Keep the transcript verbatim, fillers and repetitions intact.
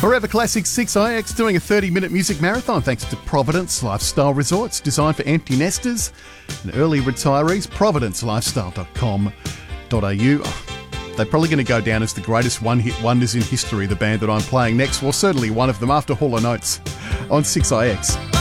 Forever Classic six I X doing a thirty-minute music marathon thanks to Providence Lifestyle Resorts, designed for empty nesters and early retirees. providence lifestyle dot com dot a u. Oh, they're probably going to go down as the greatest one-hit wonders in history, the band that I'm playing next. Well, certainly one of them after Hall and Oates on six I X.